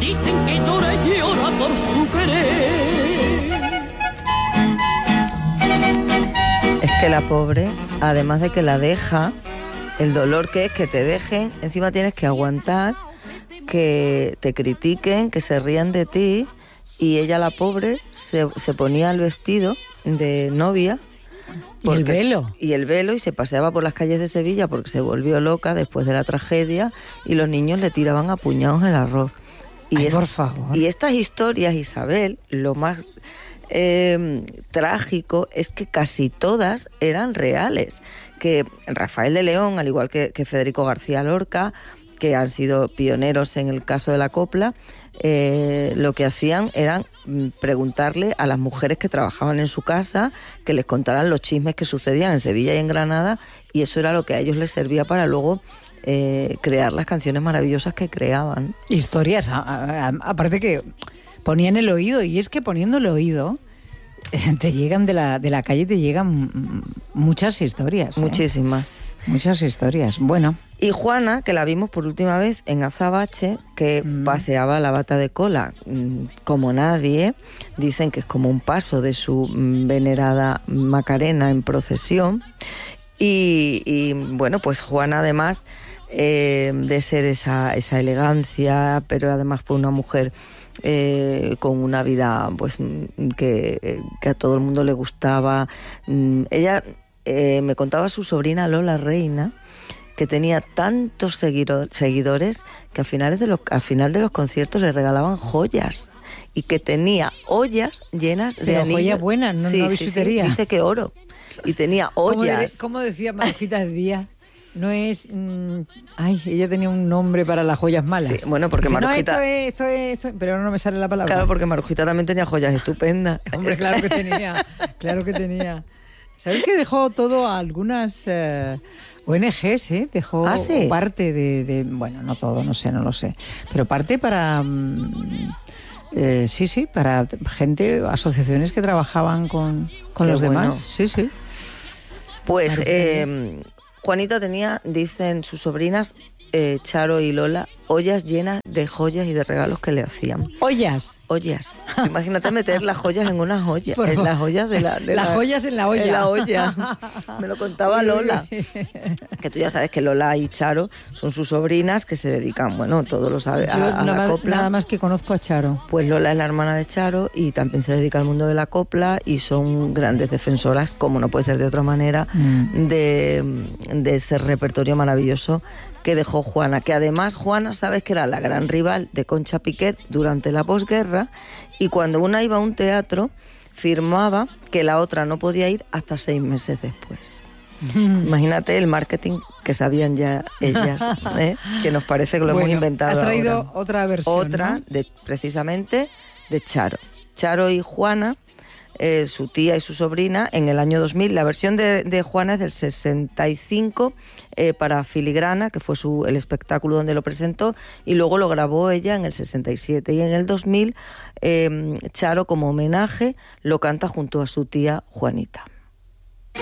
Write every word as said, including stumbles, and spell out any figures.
Dicen que llora y llora por su querer. Es que la pobre, además de que la deja, el dolor que es que te dejen, encima tienes que aguantar que te critiquen, que se rían de ti, y ella, la pobre, se, se ponía el vestido de novia. ¿Y el velo? Y el velo, y se paseaba por las calles de Sevilla porque se volvió loca después de la tragedia, y los niños le tiraban a puñados el arroz. Y Ay, es, por favor. Y estas historias, Isabel, lo más eh, trágico es que casi todas eran reales. Que Rafael de León, al igual que, que Federico García Lorca, que han sido pioneros en el caso de la copla, eh, lo que hacían era preguntarle a las mujeres que trabajaban en su casa que les contaran los chismes que sucedían en Sevilla y en Granada, y eso era lo que a ellos les servía para luego eh, crear las canciones maravillosas que creaban. Historias, a, a, aparte que ponían el oído, y es que poniendo el oído te llegan de la, de la calle, te llegan muchas historias. ¿eh? Muchísimas. Muchas historias. Bueno. Y Juana, que la vimos por última vez en Azabache, que mm. paseaba la bata de cola mmm, como nadie. Dicen que es como un paso de su mmm, venerada Macarena en procesión. Y, y bueno, pues Juana, además eh, de ser esa, esa elegancia, pero además fue una mujer Eh, con una vida pues que, que a todo el mundo le gustaba. Ella eh, me contaba su sobrina Lola Reina, que tenía tantos seguido, seguidores que a finales de los, al final de los conciertos le regalaban joyas, y que tenía ollas llenas de Pero anillos. Joyas buenas, no, sí, no sí, bisutería. sí, dice que oro. Y tenía ollas. ¿Cómo, de, ¿cómo decía Marujita Díaz? No es... Mmm, ay, ella tenía un nombre para las joyas malas. Sí, bueno, porque Dice, Marujita... No, esto es, esto es, esto es... Pero no me sale la palabra. Claro, porque Marujita también tenía joyas estupendas. Hombre, claro que tenía, claro que tenía. ¿Sabes que dejó todo a algunas eh, O N Ges, ¿eh? Dejó ¿Ah, sí? parte de, de... Bueno, no todo, no sé, no lo sé. Pero parte para... Eh, sí, sí, para gente, asociaciones que trabajaban con, con los bueno. demás. Sí, sí. Pues eh, Juanita tenía, dicen sus sobrinas, eh, Charo y Lola, ollas llenas de joyas y de regalos que le hacían. ¿Ollas? Ollas. Imagínate meter las joyas en unas ollas. En las ollas de la... De las la, joyas en la olla. En la olla. Me lo contaba Lola. Que tú ya sabes que Lola y Charo son sus sobrinas que se dedican, bueno, todo lo sabe, a, a nada, la copla. Nada más que conozco a Charo. Pues Lola es la hermana de Charo y también se dedica al mundo de la copla, y son grandes defensoras, como no puede ser de otra manera, mm. de, de ese repertorio maravilloso que dejó Juana, que además Juana, sabes que era la gran rival de Concha Piquer durante la posguerra, y cuando una iba a un teatro firmaba que la otra no podía ir hasta seis meses después. Imagínate el marketing que sabían ya ellas, ¿eh? Que nos parece que lo bueno, hemos inventado. Has traído ahora. Otra versión, Otra, ¿no? de, precisamente, de Charo. Charo y Juana, eh, su tía y su sobrina, en el año dos mil. La versión de, de Juana es del sesenta y cinco, eh, para Filigrana, que fue su, el espectáculo donde lo presentó, y luego lo grabó ella en el sesenta y siete. Y en el dos mil, eh, Charo, como homenaje, lo canta junto a su tía Juanita.